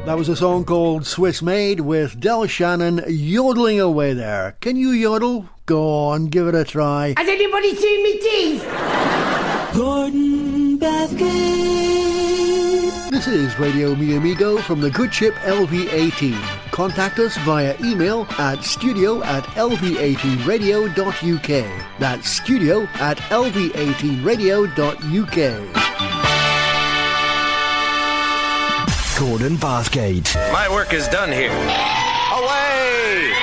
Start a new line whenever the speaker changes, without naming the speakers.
That was a song called Swiss Made with Del Shannon yodeling away there. Can you yodel? Go on, give it a try.
Has anybody seen me teeth?
Gordon Bathgate.
This is Radio Mi Amigo from the good ship LV18. Contact us via email at studio@lv18radio.uk. That's studio@lv18radio.uk.
Gordon Bathgate.
My work is done here. Away!